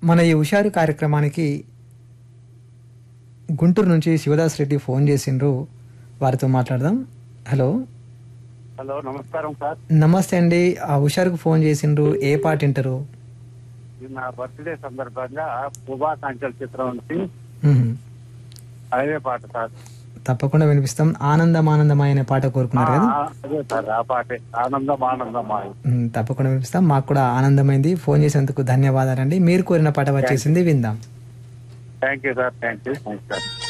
మన ఈ హుషారు కార్యక్రమానికి గుంటూరు నుంచి శివదాస్ రెడ్డి ఫోన్ చేసిండ్రు. వారితో మాట్లాడదాం. హలో హలో, నమస్కారం సార్. నమస్తే అండి. ఆ హుషారుకు ఫోన్ చేసిండ్రు. ఏ పాట వింటారు? ఇది నా బర్త్డే సందర్భంగా శుభాకాంక్షల చిత్రం నుంచి మ్మ్. అదే పాట సార్. తప్పకుండా వినిపిస్తాం. ఆనందం ఆనందమాయ అనే పాట కోరుకున్నారు కదా. అదే సార్, ఆ పాటే ఆనందం ఆనందమాయ. తప్పకుండా వినిపిస్తాం. మాకు కూడా ఆనందమైంది. ఫోన్ చేసేందుకు ధన్యవాదాలండి. మీరు కోరిన పాట వచ్చేసింది, విందాం. Thank you sir. Thank you sir.